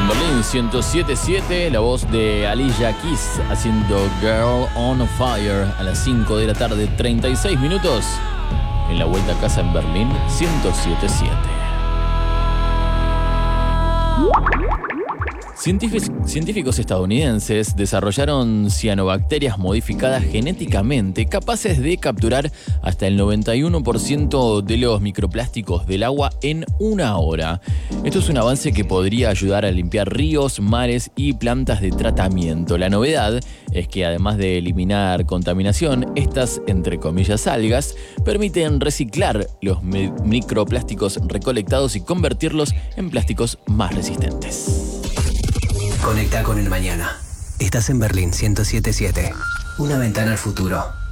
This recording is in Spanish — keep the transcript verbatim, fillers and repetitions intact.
en Berlín ciento siete punto siete, la voz de Alicia Keys haciendo Girl on Fire a las cinco de la tarde, treinta y seis minutos. En la vuelta a casa en Berlín ciento siete punto siete. Científicos, científicos estadounidenses desarrollaron cianobacterias modificadas genéticamente capaces de capturar hasta el noventa y uno por ciento de los microplásticos del agua en una hora. Esto es un avance que podría ayudar a limpiar ríos, mares y plantas de tratamiento. La novedad es que además de eliminar contaminación, estas, entre comillas, algas, permiten reciclar los mi- microplásticos recolectados y convertirlos en plásticos más resistentes. Conecta con el mañana. Estás en Berlín ciento siete punto siete. Una ventana al futuro.